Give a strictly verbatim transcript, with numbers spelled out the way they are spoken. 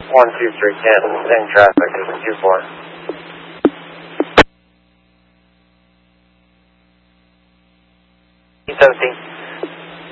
one two three Canton, same traffic as two four. seventeen.